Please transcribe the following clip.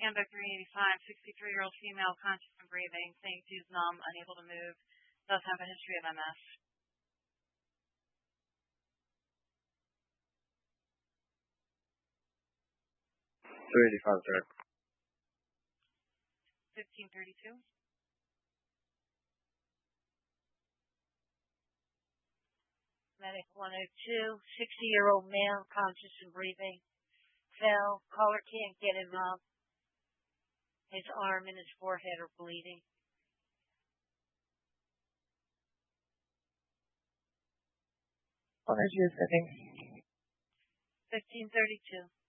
Amber 385, 63-year-old female, conscious and breathing, saying she's numb, unable to move, does have a history of MS. 285, sir. 1532. Medic 102, 60-year-old male, conscious and breathing, fell. Caller can't get him up. His arm and his forehead are bleeding. What is your setting? 1532.